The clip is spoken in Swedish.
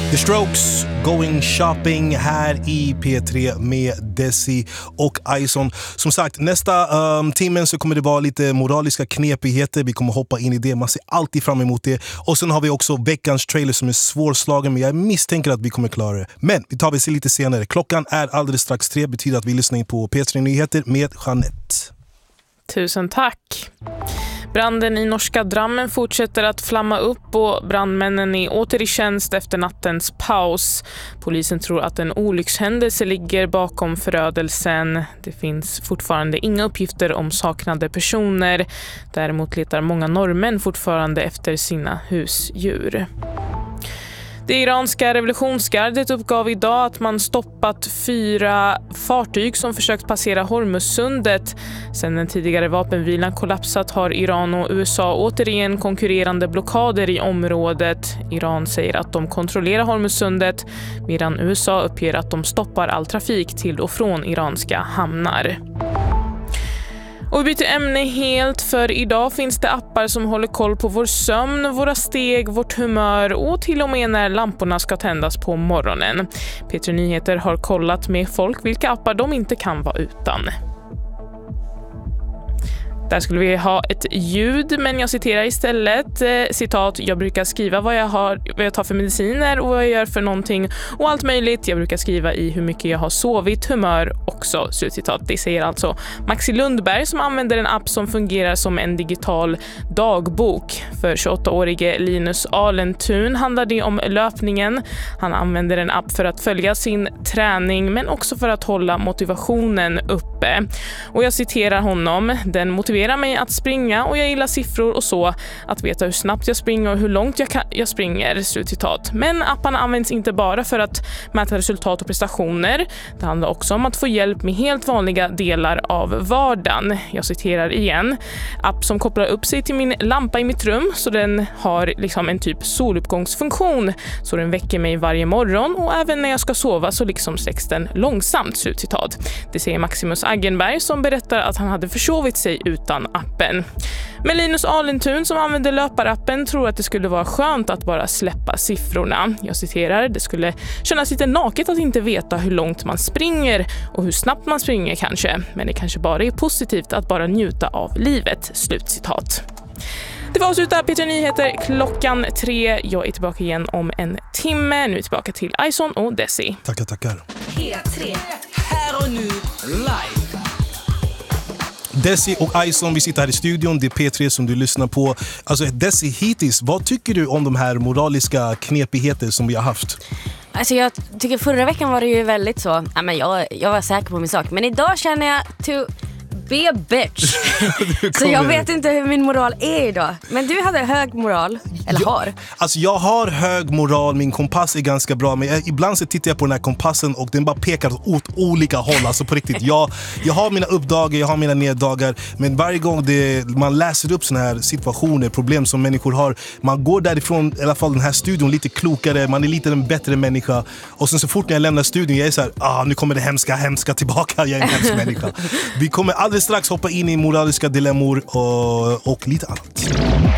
The Strokes, Going Shopping här i P3 med Desi och Ison. Som sagt, nästa timmen så kommer det vara lite moraliska knepigheter. Vi kommer hoppa in i det, man ser alltid fram emot det. Och sen har vi också veckans trailer som är svårslagen, men jag misstänker att vi kommer klara det. Men vi tar det lite senare. Klockan är alldeles strax 3, betyder att vi lyssnar in på P3 Nyheter med Jeanette. Tusen tack. Branden i norska Drammen fortsätter att flamma upp och brandmännen är åter i tjänst efter nattens paus. Polisen tror att en olyckshändelse ligger bakom förödelsen. Det finns fortfarande inga uppgifter om saknade personer. Däremot letar många norrmän fortfarande efter sina husdjur. Det iranska revolutionsgardet uppgav idag att man stoppat 4 fartyg som försökt passera Hormuzsundet. Sedan den tidigare vapenvilan kollapsat har Iran och USA återigen konkurrerande blockader i området. Iran säger att de kontrollerar Hormuzsundet, medan USA uppger att de stoppar all trafik till och från iranska hamnar. Och vi byter ämne helt, för idag finns det appar som håller koll på vår sömn, våra steg, vårt humör och till och med när lamporna ska tändas på morgonen. P3 Nyheter har kollat med folk vilka appar de inte kan vara utan. Där skulle vi ha ett ljud, men jag citerar istället, citat, jag brukar skriva vad jag tar för mediciner och vad jag gör för någonting och allt möjligt. Jag brukar skriva i hur mycket jag har sovit, humör också, slutcitat. Det säger alltså Maxi Lundberg som använder en app som fungerar som en digital dagbok. För 28-årige Linus Alentun handlar det om löpningen. Han använder en app för att följa sin träning men också för att hålla motivationen uppe. Och jag citerar honom, den motiverar mig att springa och jag gillar siffror och så, att veta hur snabbt jag springer och hur långt jag springer, slutcitat. Men apparna används inte bara för att mäta resultat och prestationer. Det handlar också om att få hjälp med helt vanliga delar av vardagen. Jag citerar igen. App som kopplar upp sig till min lampa i mitt rum så den har liksom en typ soluppgångsfunktion. Så den väcker mig varje morgon och även när jag ska sova så liksom släcks den långsamt, slutcitat. Det säger Maximus Aggenberg som berättar att han hade försovit sig utan appen. Men Linus Alentun som använder löparappen tror att det skulle vara skönt att bara släppa siffrorna. Jag citerar, det skulle kännas lite naket att inte veta hur långt man springer och hur snabbt man springer kanske. Men det kanske bara är positivt att bara njuta av livet, slutcitat. Det var sluta P3 Nyheter klockan 3. Jag är tillbaka igen om en timme. Nu är tillbaka till Ison och Desi. Tackar. P3, här och nu, live. Desi och Ison, vi sitter här i studion. Det är P3 som du lyssnar på. Alltså Desi, hittills, vad tycker du om de här moraliska knepigheter som vi har haft? Alltså jag tycker förra veckan var det ju väldigt så. Ja, men jag var säker på min sak. Men idag känner jag to be a bitch. Så jag vet inte hur min moral är idag. Men du hade hög moral, eller har? Alltså jag har hög moral, min kompass är ganska bra. Men ibland så tittar jag på den här kompassen och den bara pekar åt olika håll. Alltså på riktigt, jag har mina uppdagar, jag har mina neddagar. Men varje gång man läser upp såna här situationer, problem som människor har, man går därifrån, i alla fall den här studion, lite klokare. Man är lite en bättre människa. Och sen så fort när jag lämnar studion, jag är så här, nu kommer det hemska tillbaka. Jag är en hemsk människa. Vi kommer alldeles strax hoppa in i moraliska dilemmor och lite annat.